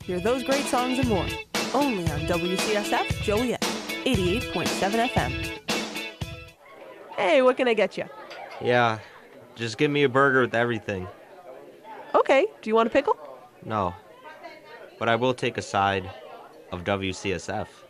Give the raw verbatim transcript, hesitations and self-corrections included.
Hear those great songs and more. Only on W C S F Joliet, eighty-eight point seven F M. Hey, what can I get you? Yeah, just give me a burger with everything. Okay, do you want a pickle? No, but I will take a side of W C S F.